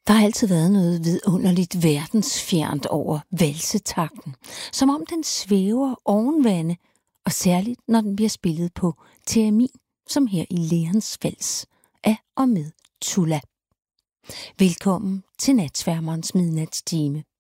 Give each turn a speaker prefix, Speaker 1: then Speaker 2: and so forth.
Speaker 1: Der har altid været noget vidunderligt verdensfjernt over valsetakten, som om den svæver oven vande, og særligt når den bliver spillet på theremin, som her i Leons vals af og med Tulla. Velkommen til Natsværmerens midnatstime.